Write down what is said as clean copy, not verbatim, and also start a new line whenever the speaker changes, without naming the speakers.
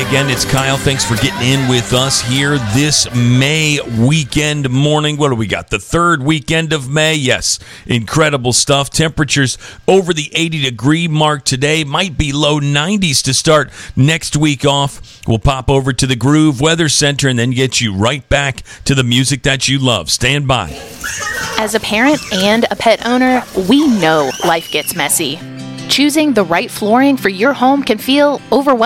again, it's Kyle. Thanks for getting in with us here this May weekend morning. What do we got? The third weekend of May. Yes, incredible stuff. Temperatures over the 80-degree mark today. Might be low 90s to start next week off. We'll pop over to the Groove Weather Center and then get you right back to the music that you love. Stand by.
As a parent and a pet owner, we know life gets messy. Choosing the right flooring for your home can feel overwhelming.